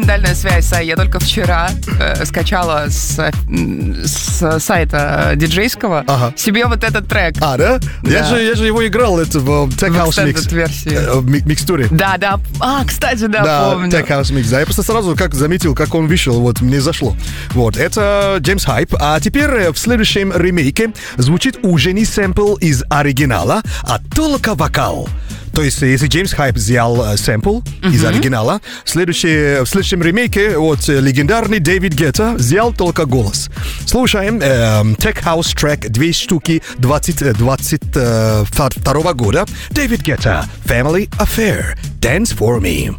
Дальная связь, я только вчера скачала с сайта диджейского себе вот этот трек. Да? Да. Я же его играл, это в Tech House Mix. версии. Микстуре. Да. Кстати, помню. Tech House Mix. Да, я просто сразу как заметил, как он вышел, вот, мне зашло. Вот, это Джеймс Хайп. А теперь в следующем ремейке звучит уже не сэмпл из оригинала, а только вокал. То есть, если Джеймс Хайп взял сэмпл из оригинала, в следующем ремейке вот легендарный Дэвид Гетта взял только голос. Слушаем Tech House трек 2 штуки 2022 года. Дэвид Гетта, Family Affair, Dance For Me.